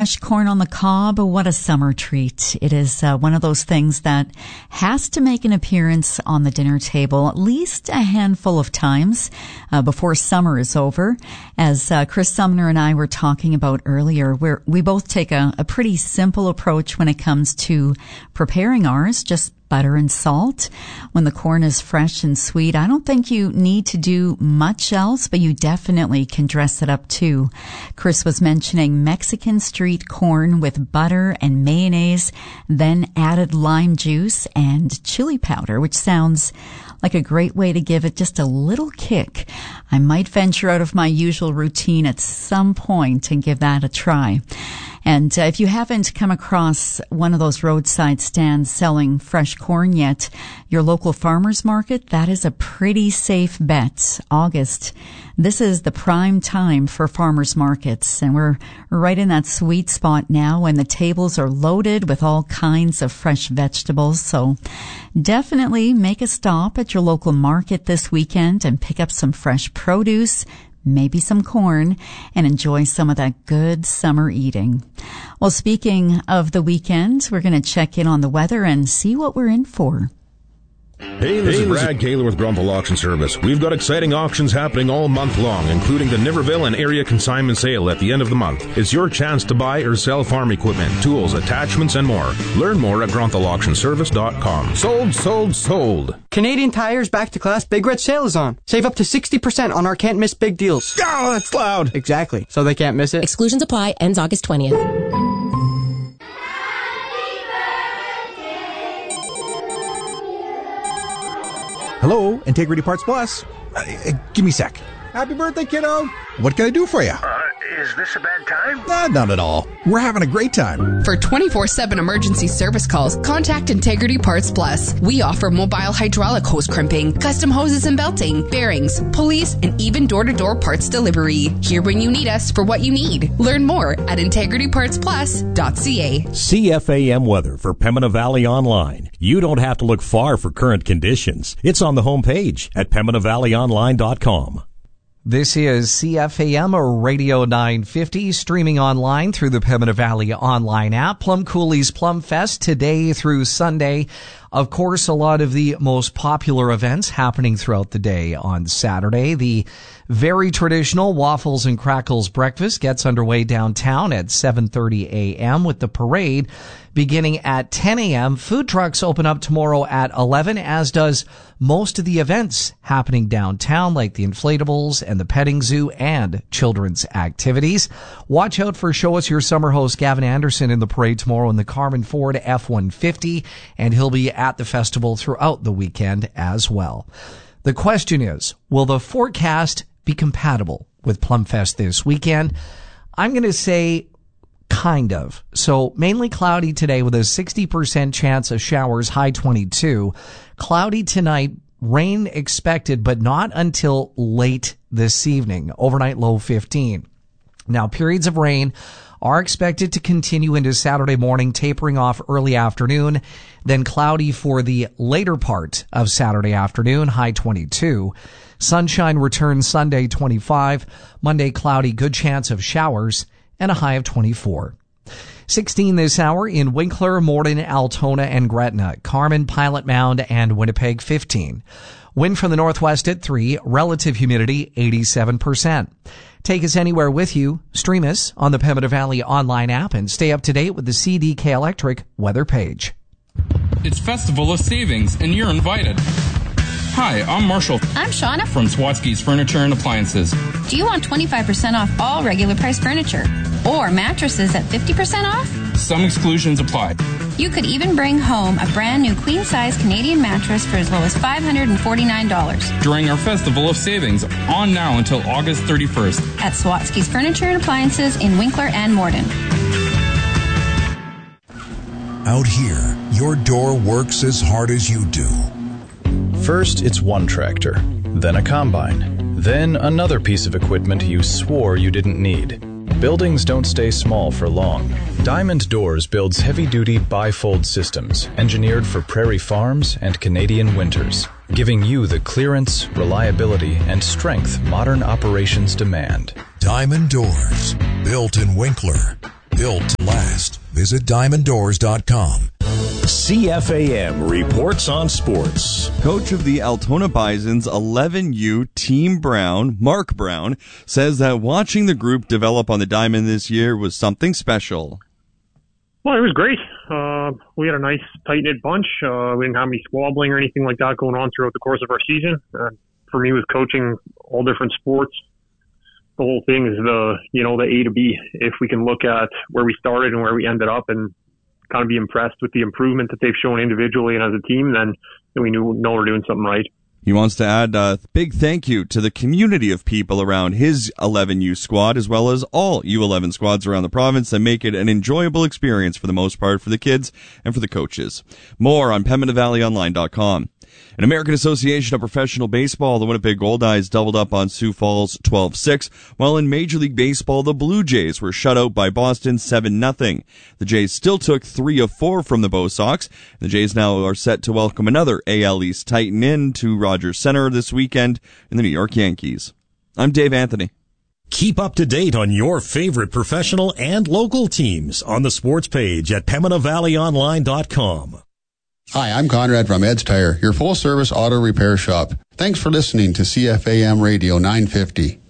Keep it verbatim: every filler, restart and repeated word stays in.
fresh corn on the cob, what a summer treat. It is uh, one of those things that has to make an appearance on the dinner table at least a handful of times uh, before summer is over. As uh, Chris Sumner and I were talking about earlier, we're, we both take a, a pretty simple approach when it comes to preparing ours, just butter and salt. When the corn is fresh and sweet, I don't think you need to do much else, but you definitely can dress it up too. Chris was mentioning Mexican street corn with butter and mayonnaise, then added lime juice and chili powder, which sounds like a great way to give it just a little kick. I might venture out of my usual routine at some point and give that a try. And uh, if you haven't come across one of those roadside stands selling fresh corn yet, your local farmer's market, that is a pretty safe bet. August, this is the prime time for farmers markets, and we're right in that sweet spot now when the tables are loaded with all kinds of fresh vegetables. So definitely make a stop at your local market this weekend and pick up some fresh produce, maybe some corn, and enjoy some of that good summer eating. Well, speaking of the weekend, we're going to check in on the weather and see what we're in for. Hey, this hey, is Brad Kaler with Grunthal Auction Service. We've got exciting auctions happening all month long, including the Niverville and area consignment sale at the end of the month. It's your chance to buy or sell farm equipment, tools, attachments, and more. Learn more at grunthal auction service dot com. Sold, sold, sold. Canadian Tire's Back to Class Big Red Sale is on. Save up to sixty percent on our can't miss big deals. Oh, that's loud. Exactly. So they can't miss it. Exclusions apply. Ends August twentieth. Hello, Integrity Parts Plus. Uh, uh, give me a sec. Happy birthday, kiddo. What can I do for you? Uh, is this a bad time? Uh, not at all. We're having a great time. For twenty-four seven emergency service calls, contact Integrity Parts Plus. We offer mobile hydraulic hose crimping, custom hoses and belting, bearings, pulleys, and even door-to-door parts delivery. Here when you need us for what you need. Learn more at integrity parts plus dot c a. C F A M weather for Pembina Valley Online. You don't have to look far for current conditions. It's on the homepage at pembina valley online dot com. This is C F A M Radio nine fifty, streaming online through the Pembina Valley online app. Plum Coulee's Plum Fest today through Sunday. Of course, a lot of the most popular events happening throughout the day on Saturday. The very traditional Waffles and Crackles breakfast gets underway downtown at seven thirty a.m. with the parade beginning at ten a.m. Food trucks open up tomorrow at eleven, as does most of the events happening downtown, like the inflatables and the petting zoo and children's activities. Watch out for Show Us Your Summer host Gavin Anderson in the parade tomorrow in the Carmen Ford F one fifty, and he'll be at the festival throughout the weekend as well. The question is, will the forecast be compatible with Plumfest this weekend? I'm going to say kind of. So mainly cloudy today with a sixty percent chance of showers, high twenty-two. Cloudy tonight, rain expected, but not until late this evening. Overnight low fifteen. Now, periods of rain are expected to continue into Saturday morning, tapering off early afternoon, then cloudy for the later part of Saturday afternoon, high twenty-two. Sunshine returns Sunday, twenty-five. Monday, cloudy, good chance of showers, and a high of twenty-four. sixteen this hour in Winkler, Morden, Altona, and Gretna. Carmen, Pilot Mound, and Winnipeg, fifteen. Wind from the northwest at three. Relative humidity, eighty-seven percent. Take us anywhere with you. Stream us on the Pembina Valley online app and stay up to date with the C D K Electric weather page. It's Festival of Savings, and you're invited. Hi, I'm Marshall. I'm Shauna from Swatsky's Furniture and Appliances. Do you want twenty-five percent off all regular price furniture? Or mattresses at fifty percent off? Some exclusions apply. You could even bring home a brand new queen-size Canadian mattress for as low as five hundred forty-nine dollars. During our Festival of Savings, on now until August thirty-first. At Swatsky's Furniture and Appliances in Winkler and Morden. Out here, your door works as hard as you do. First, it's one tractor, then a combine, then another piece of equipment you swore you didn't need. Buildings don't stay small for long. Diamond Doors builds heavy-duty bifold systems engineered for prairie farms and Canadian winters, giving you the clearance, reliability, and strength modern operations demand. Diamond Doors, built in Winkler. built to last. Visit diamond doors dot com. C F A M reports on sports. Coach of the Altona Bisons eleven U, Team Brown, Mark Brown, says that watching the group develop on the diamond this year was something special. Well, it was great. Uh, we had a nice, tight-knit bunch. Uh, we didn't have any squabbling or anything like that going on throughout the course of our season. Uh, for me, with coaching all different sports, the whole thing is the, you know, the A to B. If we can look at where we started and where we ended up and kind of be impressed with the improvement that they've shown individually and as a team, then, then we knew, know we're doing something right. He wants to add a big thank you to the community of people around his eleven U squad, as well as all U eleven squads around the province that make it an enjoyable experience for the most part for the kids and for the coaches. More on Pembina Valley Online dot com. In American Association of Professional Baseball, the Winnipeg Goldeyes doubled up on Sioux Falls twelve six, while in Major League Baseball, the Blue Jays were shut out by Boston seven nothing. The Jays still took three of four from the Bo Sox. The Jays now are set to welcome another A L East Titan in to Rogers Center this weekend in the New York Yankees. I'm Dave Anthony. Keep up to date on your favorite professional and local teams on the sports page at Pembina Valley Online dot com. Hi, I'm Conrad from Ed's Tire, your full-service auto repair shop. Thanks for listening to C F A M Radio nine fifty.